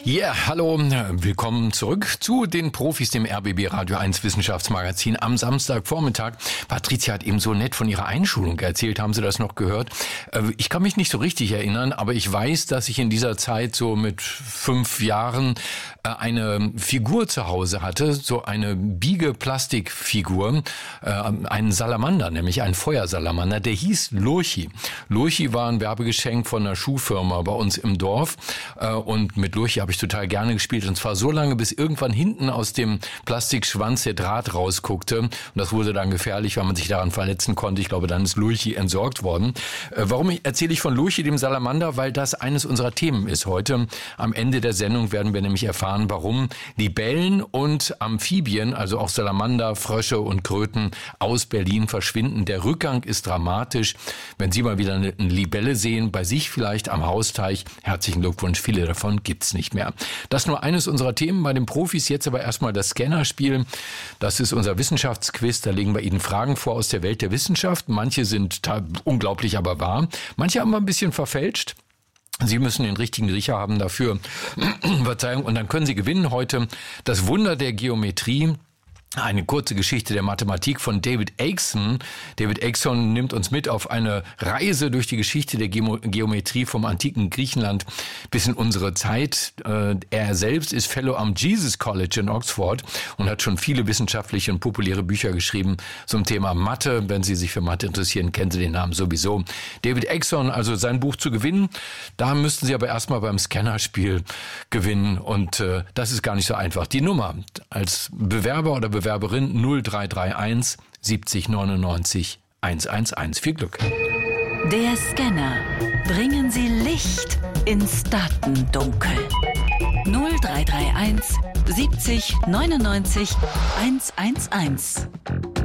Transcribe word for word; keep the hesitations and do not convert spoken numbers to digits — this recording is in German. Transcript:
Ja, yeah, hallo, willkommen zurück zu den Profis, dem R B B Radio eins Wissenschaftsmagazin am Samstagvormittag. Patricia hat eben so nett von ihrer Einschulung erzählt, haben Sie das noch gehört? Ich kann mich nicht so richtig erinnern, aber ich weiß, dass ich in dieser Zeit so mit fünf Jahren eine Figur zu Hause hatte, so eine Biege-Plastikfigur, einen Salamander, nämlich einen Feuersalamander, der hieß Lurchi. Lurchi war ein Werbegeschenk von einer Schuhfirma bei uns im Dorf und mit Lurchi habe ich total gerne gespielt und zwar so lange, bis irgendwann hinten aus dem Plastikschwanz der Draht rausguckte und das wurde dann gefährlich, weil man sich daran verletzen konnte. Ich glaube, dann ist Lurchi entsorgt worden. Warum erzähle ich von Lurchi, dem Salamander? Weil das eines unserer Themen ist heute. Am Ende der Sendung werden wir nämlich erfahren, warum Libellen und Amphibien, also auch Salamander, Frösche und Kröten aus Berlin verschwinden. Der Rückgang ist dramatisch. Wenn Sie mal wieder eine Libelle sehen, bei sich vielleicht am Hausteich, herzlichen Glückwunsch, viele davon gibt's nicht mehr. Das ist nur eines unserer Themen bei den Profis. Jetzt aber erstmal das Scannerspiel. Das ist unser Wissenschaftsquiz. Da legen wir Ihnen Fragen vor aus der Welt der Wissenschaft. Manche sind unglaublich, aber wahr. Manche haben wir ein bisschen verfälscht. Sie müssen den richtigen Riecher haben dafür. Verzeihung. Und dann können Sie gewinnen heute das Wunder der Geometrie. Eine kurze Geschichte der Mathematik von David Aikson. David Aikson nimmt uns mit auf eine Reise durch die Geschichte der Geometrie vom antiken Griechenland bis in unsere Zeit. Er selbst ist Fellow am Jesus College in Oxford und hat schon viele wissenschaftliche und populäre Bücher geschrieben zum Thema Mathe. Wenn Sie sich für Mathe interessieren, kennen Sie den Namen sowieso. David Aikson, also sein Buch zu gewinnen. Da müssten Sie aber erstmal beim Scannerspiel gewinnen und äh, das ist gar nicht so einfach. Die Nummer als Bewerber oder Bewerber Bewerberin null drei drei eins siebzig neunundneunzig hundertelf. Viel Glück. Der Scanner. Bringen Sie Licht ins Datendunkel. null drei drei eins siebzig neunundneunzig hundertelf.